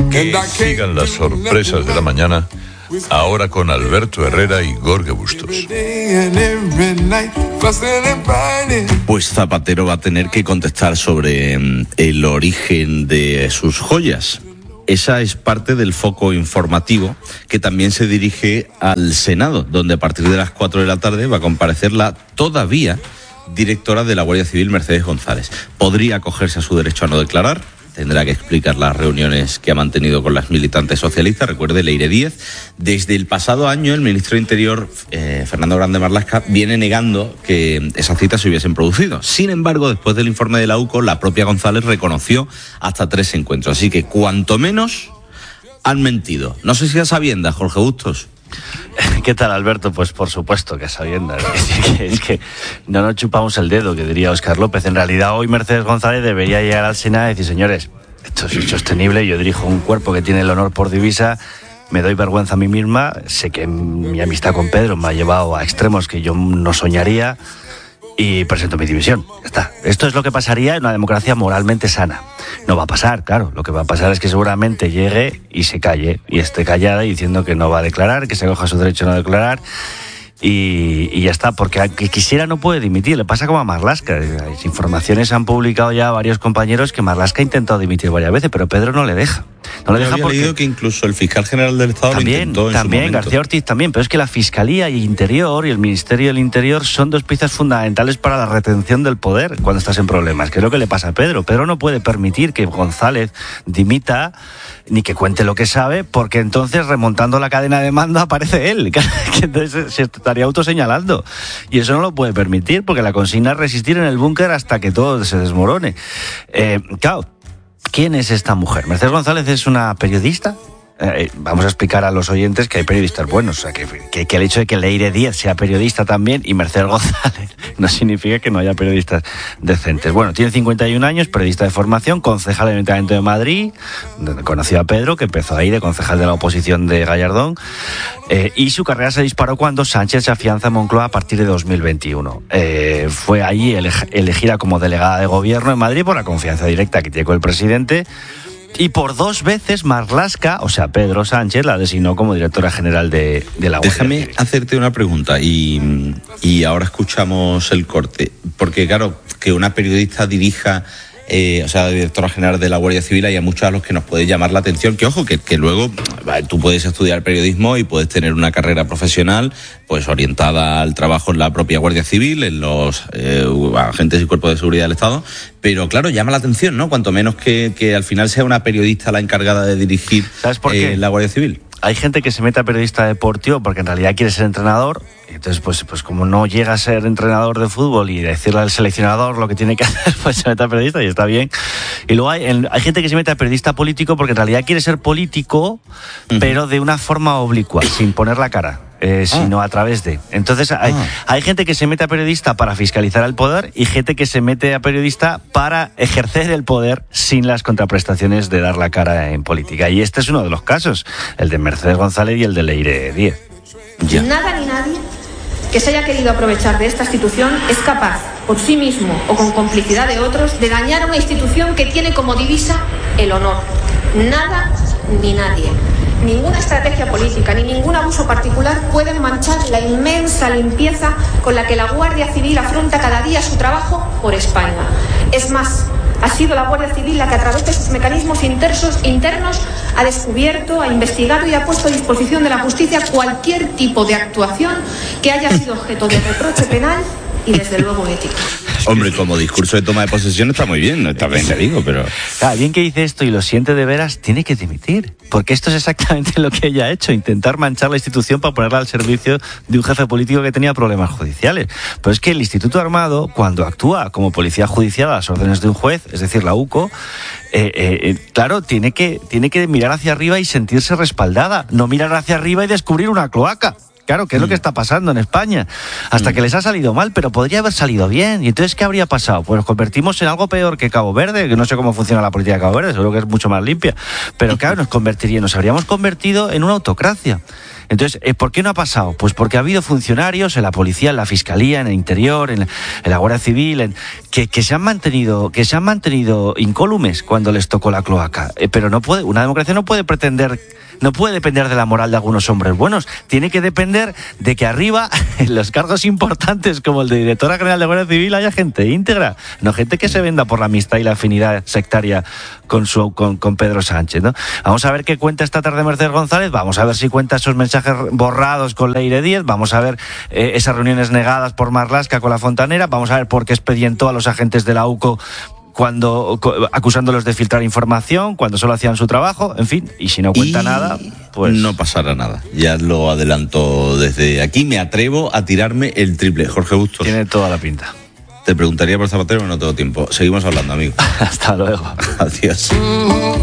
Que sigan las sorpresas de la mañana, ahora con Alberto Herrera y Jorge Bustos. Pues Zapatero va a tener que contestar sobre el origen de sus joyas. Esa es parte del foco informativo que también se dirige al Senado, donde a partir de las 4 de la tarde va a comparecer la todavía directora de la Guardia Civil, Mercedes González. Podría acogerse a su derecho a no declarar. Tendrá que explicar las reuniones que ha mantenido con las militantes socialistas. Recuerde, Leire Díez. Desde el pasado año, el ministro de Interior, Fernando Grande Marlaska, viene negando que esas citas se hubiesen producido. Sin embargo, después del informe de la UCO, la propia González reconoció hasta 3 encuentros. Así que, cuanto menos, han mentido. No sé si a sabiendas, Jorge Bustos. ¿Qué tal, Alberto? Pues por supuesto que a sabiendas. Es que no nos chupamos el dedo, que diría Óscar López. En realidad, hoy Mercedes González debería llegar al Senado y decir: señores, esto es insostenible, yo dirijo un cuerpo que tiene el honor por divisa, me doy vergüenza a mí misma, sé que mi amistad con Pedro me ha llevado a extremos que yo no soñaría y presento mi dimisión. Ya está. Esto es lo que pasaría en una democracia moralmente sana. No va a pasar, claro. Lo que va a pasar es que seguramente llegue y se calle y esté callada diciendo que no va a declarar, que se acoja a su derecho a no declarar. Y ya está, porque aunque quisiera no puede dimitir. Le pasa como a Marlaska. Las informaciones han publicado ya varios compañeros que Marlaska ha intentado dimitir varias veces, pero Pedro no le deja. No le deja porque... leído que incluso el fiscal general del Estado también, lo intentó en también, su momento. García Ortiz también, pero es que la Fiscalía y Interior y el Ministerio del Interior son dos piezas fundamentales para la retención del poder cuando estás en problemas, que es lo que le pasa a Pedro. Pedro no puede permitir que González dimita ni que cuente lo que sabe, porque entonces, remontando la cadena de mando, aparece él, que entonces se estaría autoseñalando. Y eso no lo puede permitir, porque la consigna es resistir en el búnker hasta que todo se desmorone. Claro, ¿quién es esta mujer? Mercedes González es una periodista. Vamos a explicar a los oyentes que hay periodistas buenos, o sea, que el hecho de que Leire Díez sea periodista también y Mercedes González no significa que no haya periodistas decentes. Bueno, tiene 51 años, periodista de formación, concejal del Ayuntamiento de Madrid, donde conoció a Pedro, que empezó ahí de concejal de la oposición de Gallardón, y su carrera se disparó cuando Sánchez se afianza en Moncloa a partir de 2021. Fue allí elegida como delegada de gobierno en Madrid por la confianza directa que tiene con el presidente. Y por 2 veces Marlaska, o sea, Pedro Sánchez, la designó como directora general de la Guardia Civil. Déjame hacerte una pregunta y ahora escuchamos el corte. Porque, claro, que una periodista dirija, o sea, directora general de la Guardia Civil, hay a muchos a los que nos puede llamar la atención. Que, ojo, que luego tú puedes estudiar periodismo y puedes tener una carrera profesional pues orientada al trabajo en la propia Guardia Civil, en los agentes y cuerpos de seguridad del Estado. Pero claro, llama la atención, ¿no? Cuanto menos que al final sea una periodista la encargada de dirigir la Guardia Civil. Hay gente que se mete a periodista deportivo porque en realidad quiere ser entrenador. Y entonces, pues como no llega a ser entrenador de fútbol y decirle al seleccionador lo que tiene que hacer, pues se mete a periodista y está bien. Y luego hay gente que se mete a periodista político porque en realidad quiere ser político, pero de una forma oblicua, sin poner la cara. Sino a través de. Entonces hay gente que se mete a periodista para fiscalizar el poder y gente que se mete a periodista para ejercer el poder sin las contraprestaciones de dar la cara en política. Y este es uno de los casos, el de Mercedes González y el de Leire Díez. Ya. Nada ni nadie que se haya querido aprovechar de esta institución es capaz, por sí mismo o con complicidad de otros, de dañar una institución que tiene como divisa el honor. Nada ni nadie. Ninguna estrategia política ni ningún abuso particular pueden manchar la inmensa limpieza con la que la Guardia Civil afronta cada día su trabajo por España. Es más, ha sido la Guardia Civil la que a través de sus mecanismos internos ha descubierto, ha investigado y ha puesto a disposición de la justicia cualquier tipo de actuación que haya sido objeto de reproche penal y desde luego ético. Hombre, como discurso de toma de posesión está muy bien, está bien, te digo, pero... Claro, bien que dice esto y lo siente de veras, tiene que dimitir, porque esto es exactamente lo que ella ha hecho, intentar manchar la institución para ponerla al servicio de un jefe político que tenía problemas judiciales. Pero es que el Instituto Armado, cuando actúa como policía judicial a las órdenes de un juez, es decir, la UCO, claro, tiene que mirar hacia arriba y sentirse respaldada, no mirar hacia arriba y descubrir una cloaca. Claro, que es lo que está pasando en España. Hasta que les ha salido mal, pero podría haber salido bien. ¿Y entonces qué habría pasado? Pues nos convertimos en algo peor que Cabo Verde, que no sé cómo funciona la política de Cabo Verde, seguro que es mucho más limpia. Pero claro, nos habríamos convertido en una autocracia. Entonces, ¿por qué no ha pasado? Pues porque ha habido funcionarios en la policía, en la fiscalía, en el interior, en la Guardia Civil, que se han mantenido incólumes cuando les tocó la cloaca. Pero una democracia no puede depender de la moral de algunos hombres buenos. Tiene que depender de que arriba, en los cargos importantes como el de directora general de Guardia Civil, haya gente íntegra, no gente que se venda por la amistad y la afinidad sectaria con Pedro Sánchez, ¿no? Vamos a ver qué cuenta esta tarde Mercedes González, vamos a ver si cuenta esos mensajes borrados con Leire Díez, vamos a ver esas reuniones negadas por Marlaska con la Fontanera, vamos a ver por qué expedientó a los agentes de la UCO acusándolos de filtrar información cuando solo hacían su trabajo, en fin, y si no cuenta nada, pues no pasará nada. Ya lo adelanto desde aquí, me atrevo a tirarme el triple. Jorge Bustos. Tiene toda la pinta. Te preguntaría por Zapatero, pero no tengo tiempo. Seguimos hablando, amigo. Hasta luego. Adiós.